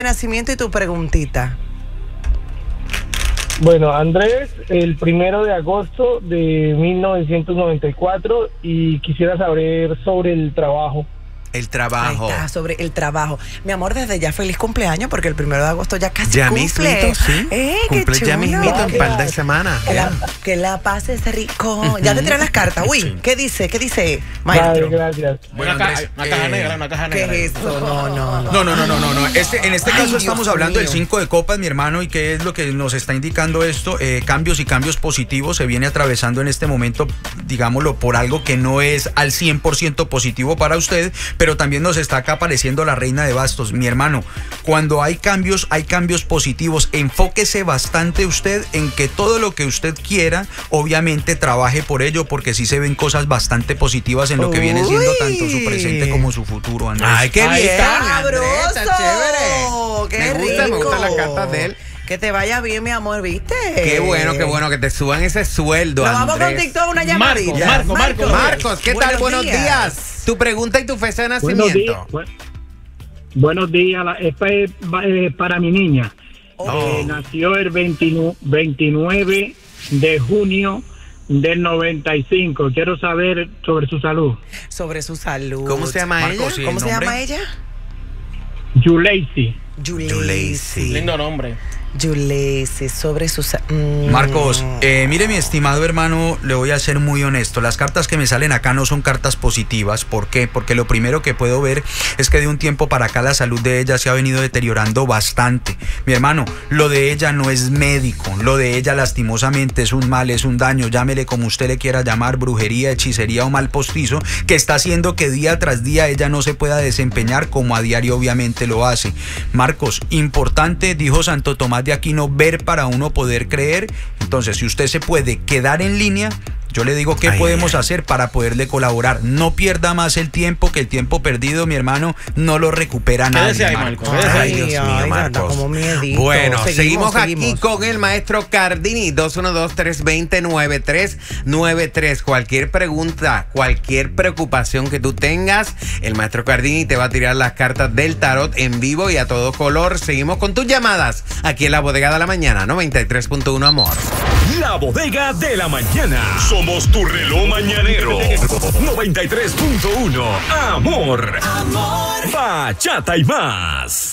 nacimiento y tu preguntita. Bueno, Andrés, el 1 de agosto de 1994 y quisiera saber sobre el trabajo. El trabajo. Ahí está, sobre el trabajo. Mi amor, desde ya feliz cumpleaños porque el 1 de agosto ya casi ya cumple. mismito, sí. Cumple ya mismito en par de semanas. Que la pases rico. Ya te tiran las cartas. Uy, Sí. ¿qué dice, maestro? Vale, gracias. Bueno, Andrés, una caja negra. ¿Qué es eso? No. No. En este caso Dios estamos hablando mío. del 5 de copas, mi hermano, y qué es lo que nos está indicando esto. Cambios y cambios positivos. Se viene atravesando en este momento, digámoslo, por algo que no es al 100% positivo para usted, pero también nos está acá apareciendo la reina de bastos. Mi hermano, cuando hay cambios positivos. Enfóquese bastante usted en que todo lo que usted quiera, obviamente trabaje por ello, porque sí se ven cosas bastante positivas en lo que viene siendo tanto su presente como su futuro, Andrés. Ay, qué Ahí bien, está, Andrés, está ¡Sabroso! chévere. ¡Qué Me gustan las rico! cartas de él. Que te vaya bien, mi amor, ¿viste? Qué bueno que te suban ese sueldo, Nos vamos con Andrés. TikTok, una llamadita. Marcos, ¿qué tal? Buenos días. Tu pregunta y tu fecha de nacimiento. Buenos días. Esta es para mi niña. Oh. Nació el 29 de junio del 95. Quiero saber sobre su salud. Sobre su salud. ¿Cómo se llama Marcos, ella? sí. ¿Cómo el se nombre? llama ella? Yuleisi. Yuleisi. Lindo nombre. Yuleisi, sobre su Marcos, mire mi estimado hermano, le voy a ser muy honesto, las cartas que me salen acá no son cartas positivas. ¿Por qué? Porque lo primero que puedo ver es que de un tiempo para acá la salud de ella se ha venido deteriorando bastante. Mi hermano, lo de ella no es médico, lo de ella lastimosamente es un mal, es un daño, llámele como usted le quiera llamar, brujería, hechicería o mal postizo, que está haciendo que día tras día ella no se pueda desempeñar como a diario obviamente lo hace. Marcos, importante, dijo Santo Tomás de Aquino, ver para uno poder creer. Entonces, si usted se puede quedar en línea, yo le digo qué podemos hacer para poderle colaborar. No pierda más el tiempo, que el tiempo perdido, mi hermano, no lo recupera nadie. Ahí, Marcos. Ay, Dios mío, Marcos. Como miedito. Bueno, seguimos aquí con el maestro Cardini, 212-320-9393. Cualquier pregunta, cualquier preocupación que tú tengas, el maestro Cardini te va a tirar las cartas del tarot en vivo y a todo color. Seguimos con tus llamadas aquí en la Bodega de la Mañana, 93.1 Amor. La Bodega de la Mañana. Somos tu reloj mañanero. 93.1 Amor. Bachata y más.